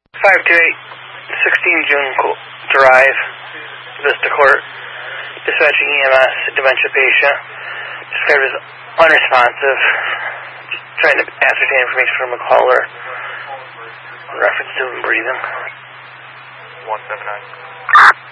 528, 16 June Drive, Vista Court. Dispatching EMS, dementia patient. Described as unresponsive. Just trying to ascertain information from a caller. Reference to him breathing. 179.